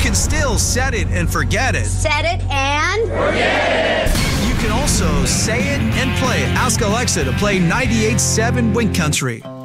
can still set it and forget it. Set it and Forget it! You can also say it and play it. Ask Alexa to play 98.7 Wink Country.